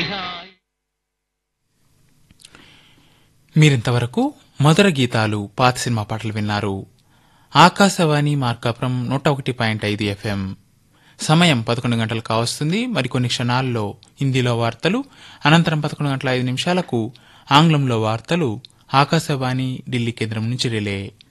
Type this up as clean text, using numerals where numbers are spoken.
మీరింతవరకు మధుర గీతాలు పాత సినిమా పాటలు విన్నారు. ఆకాశవాణి మార్కాపురం 101.5 FM. సమయం 11 గంటలు కావస్తుంది. మరికొన్ని క్షణాల్లో హిందీలో వార్తలు, అనంతరం 11 గంటల 5 నిమిషాలకు ఆంగ్లంలో వార్తలు ఆకాశవాణి ఢిల్లీ కేంద్రం నుంచి రిలే.